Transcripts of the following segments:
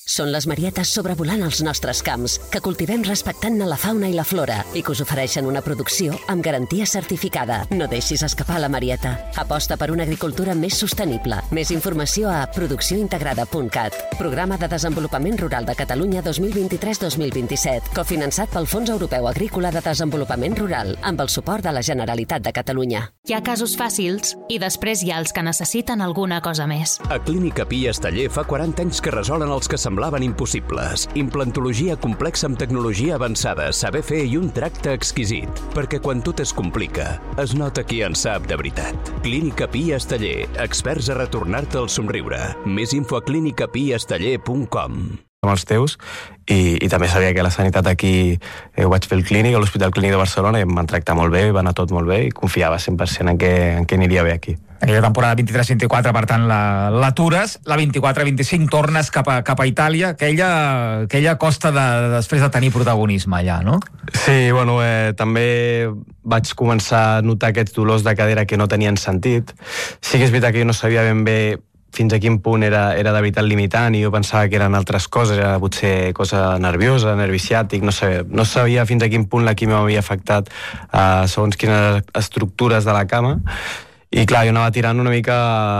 Són les marietes sobrevolant els nostres camps, que cultivem respectant-ne la fauna i la flora i que us ofereixen una producció amb garantia certificada. No deixis escapar la marieta. Aposta per una agricultura més sostenible. Més informació a produccióintegrada.cat. Programa de Desenvolupament Rural de Catalunya 2023-2027, cofinançat pel Fons Europeu Agrícola de Desenvolupament Rural, amb el suport de la Generalitat de Catalunya. Hi ha casos fàcils i després hi ha els que necessiten alguna cosa més. A Clínica Pi Esteller fa 40 anys que resolen els que semblaven impossibles. Implantologia complexa amb tecnologia avançada, saber fer i un tracte exquisit. Perquè quan tot es complica, es nota qui en sap de veritat. Clínica Pi Esteller, experts a retornar-te el somriure. Més info a clinicapiesteller.com. Amb els teus, i també sabia que la sanitat aquí ho vaig fer al clínic, a l'Hospital Clínic de Barcelona, i em van tractar molt bé, va anar tot molt bé, i confiava 100% en què aniria bé aquí. Aquella temporada 23-24, per tant, l'atures, la 24-25 tornes cap a Itàlia, aquella costa després de tenir protagonisme allà, no? Sí, bueno, també vaig començar a notar aquests dolors de cadera que no tenien sentit. Sí que és veritat que jo no sabia ben bé fins a quin punt era de veritat limitant, i jo pensava que eren altres coses, era potser cosa nerviosa, nervi ciàtic, no sabia fins a quin punt la quimio m'havia afectat segons quines estructures de la cama. I clar, jo anava tirant una mica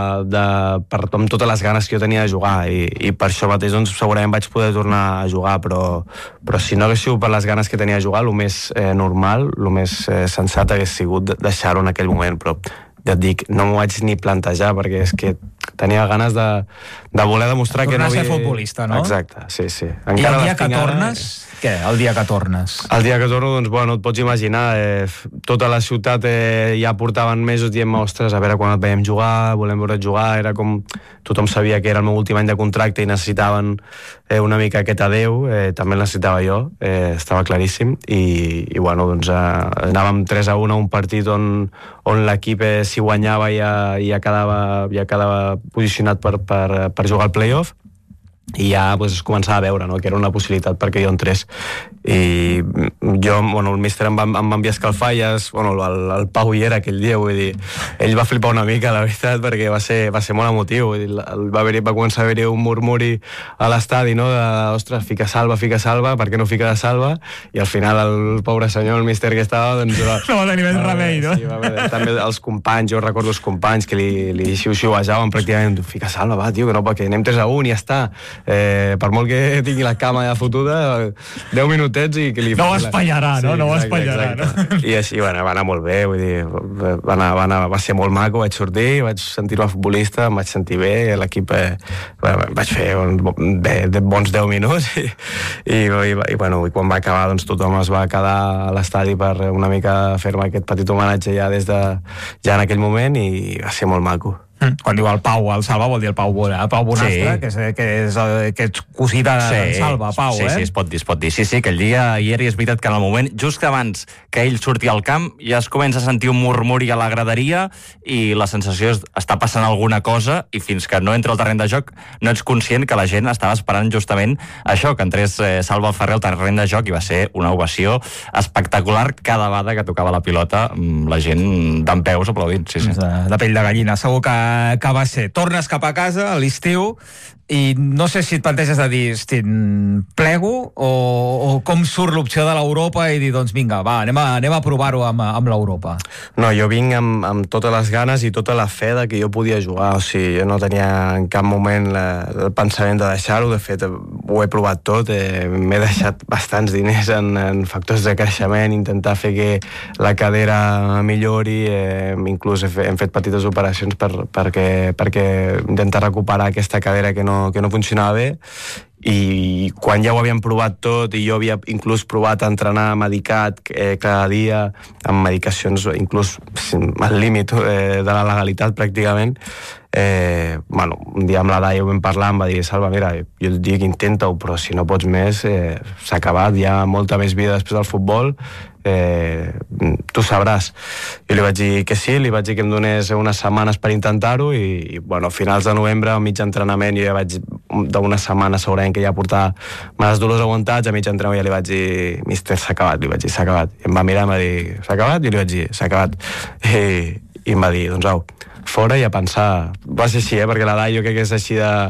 amb totes les ganes que jo tenia de jugar, i per això mateix doncs, segurament vaig poder tornar a jugar, però si no hagués sigut per les ganes que tenia de jugar, el més normal, el més sensat hagués sigut deixar-ho en aquell moment, però ja et dic, no m'ho vaig ni plantejar, perquè és que tenia ganes de voler demostrar que no havia... Tornar a ser futbolista, no? Exacte, sí. I el dia que tornes... Què? El dia que tornes? El dia que torno, doncs, bueno, et pots imaginar, tota la ciutat ja portaven mesos dient, ostres, a veure quan et veiem jugar, volem veure't jugar, era com... Tothom sabia que era el meu últim any de contracte i necessitaven una mica aquest adeu, també el necessitava jo, estava claríssim, i bueno, doncs anàvem 3-1 a un partit on l'equip, si guanyava, ja quedava posicionat per jugar al playoff, i ja es començava a veure, no?, que era una possibilitat perquè jo entrés. I jo, bueno, el míster em va enviar escalfalles, bueno, el Pau hi era aquell dia, vull dir, ell va flipar una mica, la veritat, perquè va ser molt emotiu, vull dir, va començar a haver-hi un murmuri a l'estadi, no?, de, ostres, fica salva, per què no fica de salva? I al final el pobre senyor, el míster que estava, doncs... No va tenir més remei, no? Sí, també els companys, jo recordo els companys que li xiu-xiuejaven pràcticament, fica salva, va, tio, que no, perquè anem 3-1 i ja està. Per molt que tingui la cama ja fotuda, 10 minutets i que li... No ho espatllarà, no? No ho espatllarà, no? I així, bueno, va anar molt bé, vull dir, va ser molt maco, vaig sortir, vaig sentir-me futbolista, em vaig sentir bé, l'equip vaig fer bons 10 minuts i quan va acabar, doncs tothom es va quedar a l'estadi per una mica fer-me aquest petit homenatge ja en aquell moment, i va ser molt maco. Quan diu el Pau, el Salva, vol dir el Pau Bonastre, sí. que és cosí de Salva, Pau, sí, Sí, es pot dir. Sí, aquell dia, ahir, és veritat que en el moment, just abans que ell surti al camp, ja es comença a sentir un murmuri a la graderia i la sensació és està passant alguna cosa, i fins que no entra al terreny de joc no ets conscient que la gent estava esperant justament això, que entrés Salva Ferrer al terreny de joc, i va ser una ovació espectacular cada vegada que tocava la pilota, la gent dempeus aplaudint. Sí. De pell de gallina, segur que va ser. Tornes cap a casa a l'estiu i no sé si et planteges de dir, plego, o com surt l'opció de l'Europa i dir, doncs vinga, va, anem a provar-ho amb l'Europa. No, jo vinc amb totes les ganes i tota la fe de que jo podia jugar, o sigui, jo no tenia en cap moment el pensament de deixar-ho, de fet ho he provat tot, m'he deixat bastants diners en factors de creixement, intentar fer que la cadera millori, inclús hem fet petites operacions perquè intentar recuperar aquesta cadera que no funcionava bé, i quan ja ho havíem provat tot i jo havia inclús provat a entrenar medicat cada dia amb medicacions inclús al límit de la legalitat pràcticament, un dia amb la Laia ho vam parlar, em va dir, Salva, mira, jo et dic intenta-ho, però si no pots més s'ha acabat, hi ha molta més vida després del futbol, tu sabràs. Jo li vaig dir que sí, li vaig dir que em donés unes setmanes per intentar-ho, i a finals de novembre, a mig entrenament, jo ja vaig d'una setmana segurament que ja portava males dolors aguantats, a mig entrenament ja li vaig dir, mister, s'ha acabat, li vaig dir, s'ha acabat. I em va mirar i em va dir, s'ha acabat? I li vaig dir, s'ha acabat. I em va dir, doncs au, fora i a pensar. Va ser així, perquè la Dai jo crec que és així de